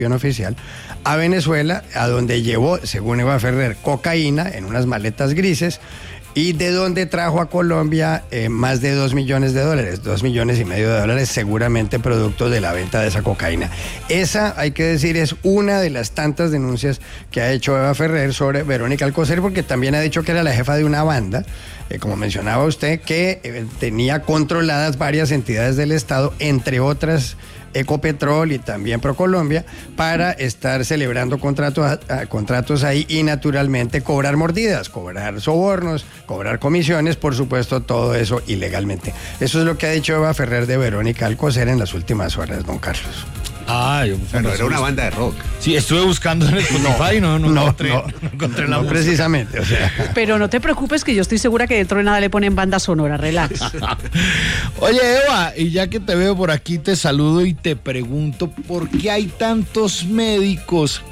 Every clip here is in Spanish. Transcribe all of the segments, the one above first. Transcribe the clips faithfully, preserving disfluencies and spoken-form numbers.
oficial, a Venezuela, a donde llevó, según Eva Ferrer, cocaína en unas maletas grises, y de donde trajo a Colombia eh, más de dos millones de dólares, dos millones y medio de dólares, seguramente producto de la venta de esa cocaína. Esa, hay que decir, es una de las tantas denuncias que ha hecho Eva Ferrer sobre Verónica Alcocer, porque también ha dicho que era la jefa de una banda, eh, como mencionaba usted, que eh, tenía controladas varias entidades del Estado, entre otras Ecopetrol y también Procolombia, para estar celebrando contratos, contratos ahí y naturalmente cobrar mordidas, cobrar sobornos, cobrar comisiones, por supuesto, todo eso ilegalmente. Eso es lo que ha dicho Eva Ferrer de Verónica Alcocer en las últimas horas, don Carlos. Ah, yo, pero era una banda de rock. Sí, estuve buscando en Spotify, no, no, no, no encontré, no, no encontré la no música. Precisamente, o sea. Pero no te preocupes, que yo estoy segura que dentro de nada le ponen banda sonora, relax. Oye, Eva, y ya que te veo por aquí, te saludo y te pregunto, ¿por qué hay tantos médicos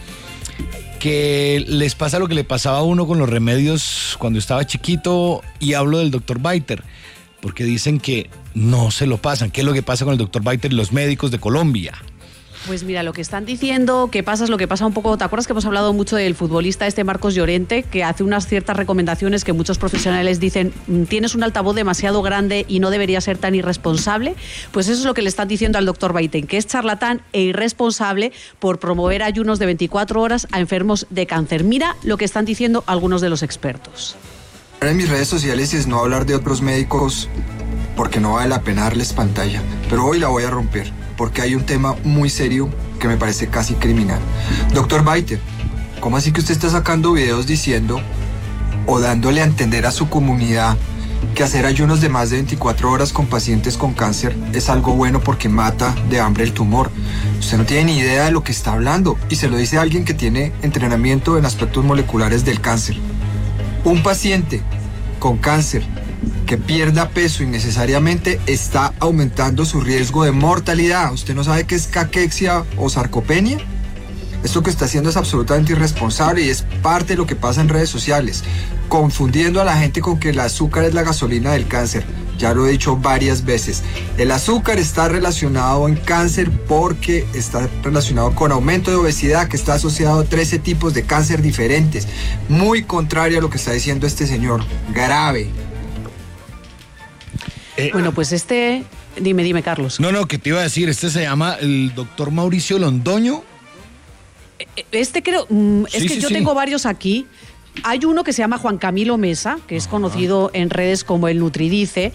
que les pasa lo que le pasaba a uno con los remedios cuando estaba chiquito? Y hablo del doctor Baiter, porque dicen que no se lo pasan. ¿Qué es lo que pasa con el doctor Baiter y los médicos de Colombia? Pues mira, lo que están diciendo, que pasa es lo que pasa un poco. ¿Te acuerdas que hemos hablado mucho del futbolista este Marcos Llorente, que hace unas ciertas recomendaciones que muchos profesionales dicen, tienes un altavoz demasiado grande y no debería ser tan irresponsable? Pues eso es lo que le están diciendo al doctor Baiten, que es charlatán e irresponsable por promover ayunos de veinticuatro horas a enfermos de cáncer. Mira lo que están diciendo algunos de los expertos. En mis redes sociales es no hablar de otros médicos porque no vale la pena darles pantalla, pero hoy la voy a romper, porque hay un tema muy serio que me parece casi criminal. Doctor Baiter, ¿cómo así que usted está sacando videos diciendo o dándole a entender a su comunidad que hacer ayunos de más de veinticuatro horas con pacientes con cáncer es algo bueno porque mata de hambre el tumor? Usted no tiene ni idea de lo que está hablando, y se lo dice a alguien que tiene entrenamiento en aspectos moleculares del cáncer. Un paciente con cáncer que pierda peso innecesariamente está aumentando su riesgo de mortalidad. ¿Usted no sabe qué es caquexia o sarcopenia? Esto que está haciendo es absolutamente irresponsable y es parte de lo que pasa en redes sociales, confundiendo a la gente con que el azúcar es la gasolina del cáncer. Ya lo he dicho varias veces. El azúcar está relacionado en cáncer porque está relacionado con aumento de obesidad, que está asociado a trece tipos de cáncer diferentes. Muy contrario a lo que está diciendo este señor. Grave. Eh, Bueno, pues este... Dime, dime, Carlos. No, no, que te iba a decir, este se llama el doctor Mauricio Londoño. Este creo... mm, es Sí, que sí, yo sí. tengo varios aquí. Hay uno que se llama Juan Camilo Mesa, que es conocido en redes como el Nutridice.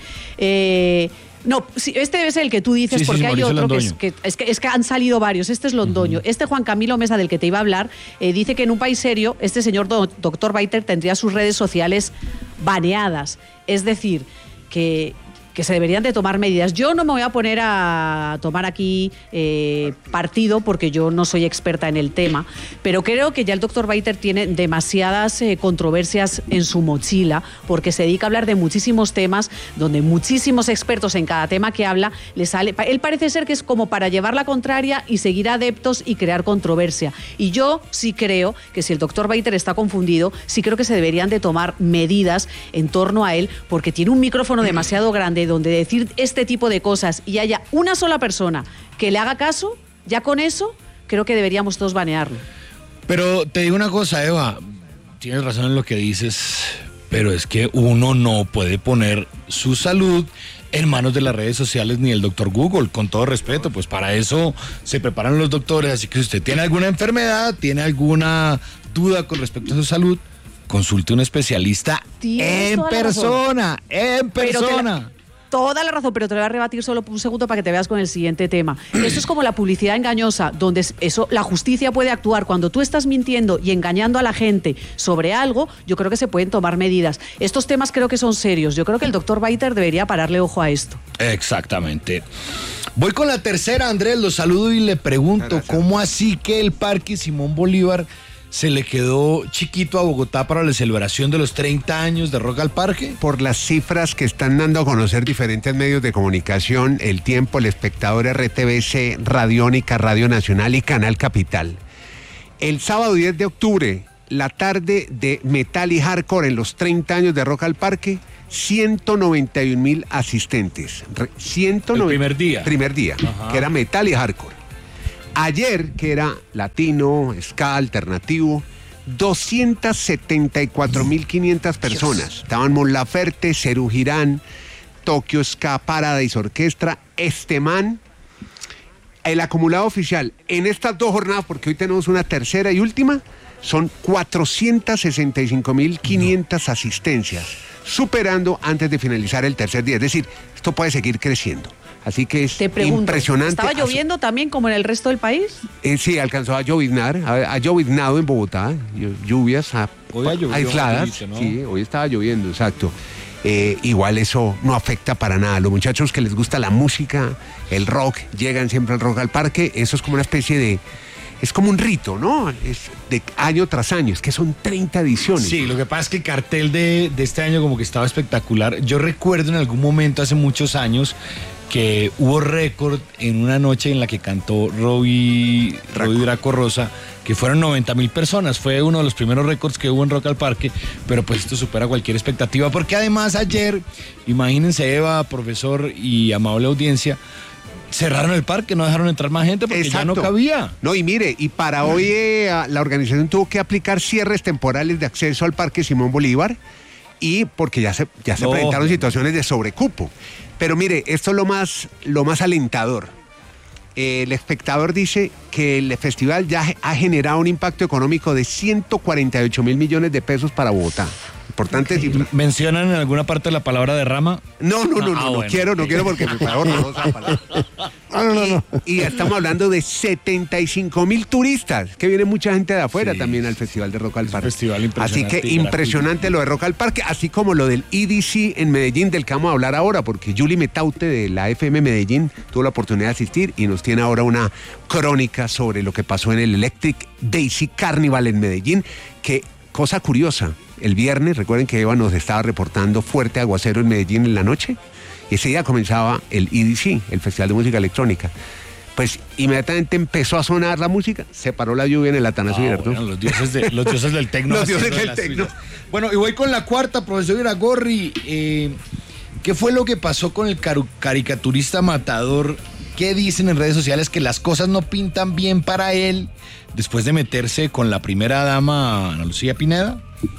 Eh, no, sí, este debe ser el que tú dices, Sí, sí, porque sí, hay Mauricio otro que es, Londoño. que, es que es que han salido varios. Este es Londoño. Uh-huh. Este Juan Camilo Mesa, del que te iba a hablar, eh, dice que en un país serio, este señor do, doctor Baiter tendría sus redes sociales baneadas. Es decir, que... que se deberían de tomar medidas. Yo no me voy a poner a tomar aquí eh, partido porque yo no soy experta en el tema, pero creo que ya el doctor Baiter tiene demasiadas eh, controversias en su mochila, porque se dedica a hablar de muchísimos temas donde muchísimos expertos en cada tema que habla le sale. Él parece ser que es como para llevar la contraria y seguir adeptos y crear controversia. Y yo sí creo que si el doctor Baiter está confundido, sí creo que se deberían de tomar medidas en torno a él, porque tiene un micrófono demasiado grande donde decir este tipo de cosas y haya una sola persona que le haga caso, ya con eso creo que deberíamos todos banearlo. Pero te digo una cosa, Eva, tienes razón en lo que dices, pero es que uno no puede poner su salud en manos de las redes sociales ni del doctor Google, con todo respeto, pues para eso se preparan los doctores, así que si usted tiene alguna enfermedad, tiene alguna duda con respecto a su salud, consulte a un especialista Tienes en toda la persona, en Pero te persona. la- Toda la razón, pero te lo voy a rebatir solo un segundo para que te veas con el siguiente tema. Esto es como la publicidad engañosa, donde eso, la justicia puede actuar. Cuando tú estás mintiendo y engañando a la gente sobre algo, yo creo que se pueden tomar medidas. Estos temas creo que son serios. Yo creo que el doctor Baiter debería pararle ojo a esto. Exactamente. Voy con la tercera, Andrés, lo saludo y le pregunto, ¿cómo así que el Parque Simón Bolívar se le quedó chiquito a Bogotá para la celebración de los treinta años de Rock al Parque? Por las cifras que están dando a conocer diferentes medios de comunicación, El Tiempo, El Espectador, R T V C, Radiónica, Radio Nacional y Canal Capital. El sábado diez de octubre, la tarde de metal y hardcore en los treinta años de Rock al Parque, ciento noventa y un mil asistentes. Re- ciento noventa El primer día. Primer día, Ajá. que era metal y hardcore. Ayer, que era latino, ska, alternativo, doscientas setenta y cuatro mil quinientas personas. Estaban Mon Laferte, Serú Girán, Tokio Ska, Paradise Orquestra, Estemán. El acumulado oficial en estas dos jornadas, porque hoy tenemos una tercera y última, son cuatrocientas sesenta y cinco mil quinientas asistencias, superando antes de finalizar el tercer día. Es decir, esto puede seguir creciendo. Así que es Te pregunto, impresionante. ¿estaba lloviendo también como en el resto del país? Eh, sí, alcanzó a lloviznar, a, a lloviznado en Bogotá, lluvias a, Hoy llovió aisladas. bastante, ¿no? Sí, hoy estaba lloviendo, exacto. Eh, igual eso no afecta para nada. Los muchachos que les gusta la música, el rock, llegan siempre al Rock al Parque. Eso es como una especie de... Es como un rito, ¿no? Es de año tras año. Es que son treinta ediciones. Sí, lo que pasa es que el cartel de, de este año como que estaba espectacular. Yo recuerdo en algún momento, hace muchos años, que hubo récord en una noche en la que cantó Robbie, Robbie Draco Rosa, que fueron noventa mil personas. Fue uno de los primeros récords que hubo en Rock al Parque, pero pues esto supera cualquier expectativa, porque además ayer, imagínense, Eva, profesor y amable audiencia, cerraron el parque, no dejaron entrar más gente porque Exacto. ya no cabía. No, y mire, y para hoy eh, la organización tuvo que aplicar cierres temporales de acceso al Parque Simón Bolívar, y porque ya se, ya se No. presentaron situaciones de sobrecupo. Pero mire, esto es lo más, lo más alentador. Eh, el espectador dice que el festival ya ha generado un impacto económico de ciento cuarenta y ocho mil millones de pesos para Bogotá. Importante cifra. ¿Mencionan en alguna parte la palabra derrama? No, no, no, no, Ah, no, bueno. quiero, no quiero porque me parece horrorosa la palabra. No, no, no. Y, y estamos hablando de setenta y cinco mil turistas, que viene mucha gente de afuera Sí. también al Festival de Rock al Parque. festival Así impresionante que y impresionante lo de Rock al Parque, así como lo del E D C en Medellín, del que vamos a hablar ahora, porque Julie Metaute de la F M Medellín tuvo la oportunidad de asistir y nos tiene ahora una crónica sobre lo que pasó en el Electric Daisy Carnival en Medellín, que, cosa curiosa, el viernes, recuerden que Eva nos estaba reportando fuerte aguacero en Medellín en la noche, y ese día comenzaba el E D C, el Festival de Música Electrónica. Pues inmediatamente empezó a sonar la música, se paró la lluvia en el Atanasio Ah, Girardot. bueno, los dioses, de, los dioses del tecno. Los dioses haciendo del las tecno. suyas. Bueno, y voy con la cuarta, profesor Iragorri. Eh, ¿Qué fue lo que pasó con el caru- caricaturista Matador? ¿Qué dicen en redes sociales? Que las cosas no pintan bien para él después de meterse con la primera dama, Ana Lucía Pineda.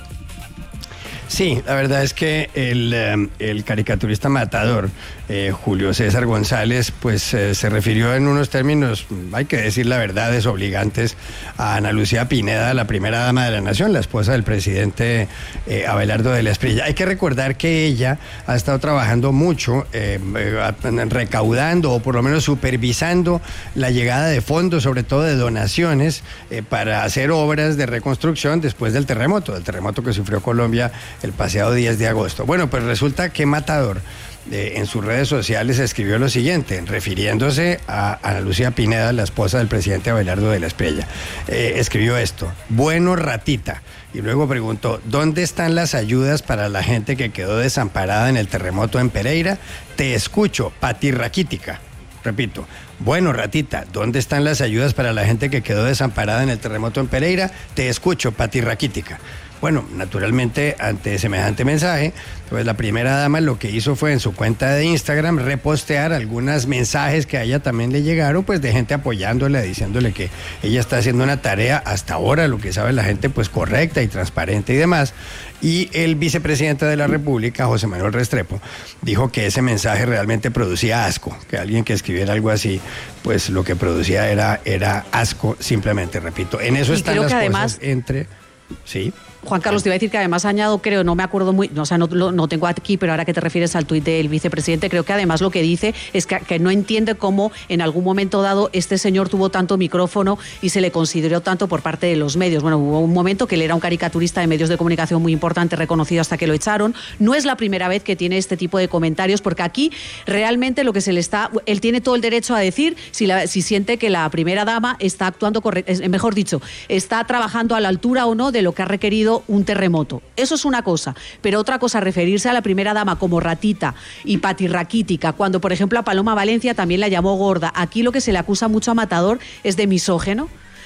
Sí, la verdad es que el, eh, el caricaturista matador, eh, Julio César González, pues eh, se refirió en unos términos, hay que decir la verdad, desobligantes a Ana Lucía Pineda, la primera dama de la nación, la esposa del presidente eh, Abelardo de la Espriella. Hay que recordar que ella ha estado trabajando mucho, eh, eh, recaudando o por lo menos supervisando la llegada de fondos, sobre todo de donaciones, eh, para hacer obras de reconstrucción después del terremoto, del terremoto que sufrió Colombia el pasado diez de agosto. Bueno, pues resulta que Matador eh, en sus redes sociales escribió lo siguiente, refiriéndose a Ana Lucía Pineda, la esposa del presidente Abelardo de la Espriella. Eh, escribió esto: bueno, ratita. Y luego preguntó, ¿dónde están las ayudas para la gente que quedó desamparada en el terremoto en Pereira? Te escucho, Pati Raquítica. Repito, bueno, ratita, ¿dónde están las ayudas para la gente que quedó desamparada en el terremoto en Pereira? Te escucho, Pati Raquítica. Bueno, naturalmente, ante semejante mensaje, pues la primera dama lo que hizo fue en su cuenta de Instagram repostear algunos mensajes que a ella también le llegaron, pues de gente apoyándola, diciéndole que ella está haciendo una tarea hasta ahora, lo que sabe la gente, pues correcta y transparente y demás. Y el vicepresidente de la República, José Manuel Restrepo, dijo que ese mensaje realmente producía asco, que alguien que escribiera algo así, pues lo que producía era, era asco, simplemente, repito. En eso Y están creo las que cosas además- entre... Sí. Juan Carlos, te iba a decir que además añado, creo, no me acuerdo muy, no, o sea, no, lo- no tengo aquí, pero ahora que te refieres al tuit del vicepresidente, creo que además lo que dice es que, que no entiende cómo en algún momento dado este señor tuvo tanto micrófono y se le consideró tanto por parte de los medios. Bueno, hubo un momento que él era un caricaturista de medios de comunicación muy importante, reconocido hasta que lo echaron. No es la primera vez que tiene este tipo de comentarios, porque aquí realmente lo que se le está, él tiene todo el derecho a decir si, la, si siente que la primera dama está actuando correctamente, mejor dicho, está trabajando a la altura o no de lo que ha requerido un terremoto. Eso es una cosa, pero otra cosa, referirse a la primera dama como ratita y patirraquítica, cuando por ejemplo a Paloma Valencia también la llamó gorda. Aquí lo que se le acusa mucho a Matador es de misógeno,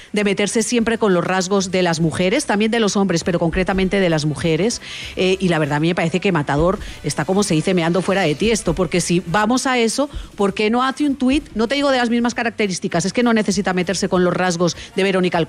de meterse siempre con los rasgos de las mujeres, también de los hombres, pero concretamente de las mujeres. Eh, y la verdad a mí me parece que Matador está, como se dice, meando fuera de tiesto, porque si vamos a eso, ¿por qué no hace un tuit? No te digo de las mismas características, es que no necesita meterse con los rasgos de Verónica